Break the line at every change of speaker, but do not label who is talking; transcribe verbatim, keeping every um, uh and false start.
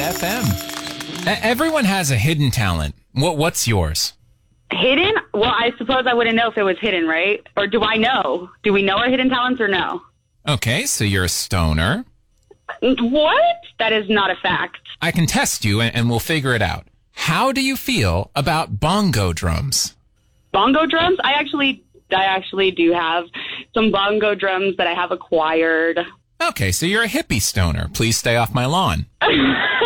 F M. E- everyone has a hidden talent. What What's yours?
Hidden? Well, I suppose I wouldn't know if it was hidden, right? Or do I know? Do we know our hidden talents or no?
Okay, so you're a stoner.
What? That is not a fact.
I can test you and, and we'll figure it out. How do you feel about bongo drums?
Bongo drums? I actually, I actually do have some bongo drums that I have acquired.
Okay, so you're a hippie stoner. Please stay off my lawn.